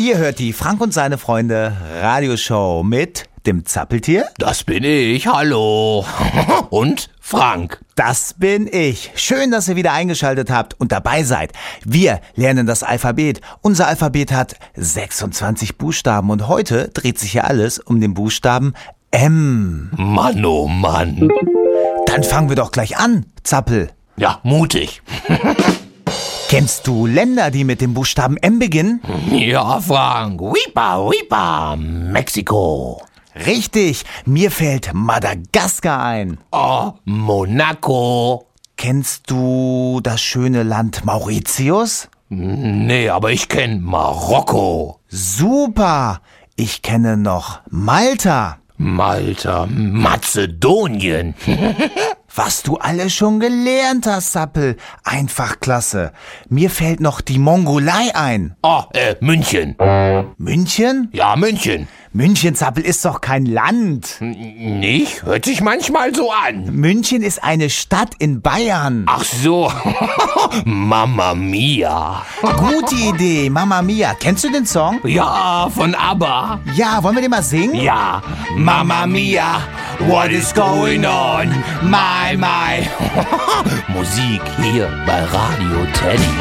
Ihr hört die Frank und seine Freunde Radioshow mit dem Zappeltier. Das bin ich, hallo. Und Frank. Das bin ich. Schön, dass ihr wieder eingeschaltet habt und dabei seid. Wir lernen das Alphabet. Unser Alphabet hat 26 Buchstaben und heute dreht sich ja alles um den Buchstaben M. Mann, oh Mann. Dann fangen wir doch gleich an, Zappel. Ja, mutig. Kennst du Länder, die mit dem Buchstaben M beginnen? Ja, Frank. Wipa, Mexiko. Richtig, mir fällt Madagaskar ein. Oh, Monaco. Kennst du das schöne Land Mauritius? Nee, aber ich kenn Marokko. Super, ich kenne noch Malta. Malta, Mazedonien. Was du alles schon gelernt hast, Zappel. Einfach klasse. Mir fällt noch die Mongolei ein. Oh, München. München? Ja, München. München, Zappel, ist doch kein Land. Nicht? Hört sich manchmal so an. München ist eine Stadt in Bayern. Ach so. Mamma Mia. Gute Idee, Mamma Mia. Kennst du den Song? Ja, von ABBA. Ja, wollen wir den mal singen? Ja. Mamma Mia, what is going on? My. Musik hier bei Radio Teddy.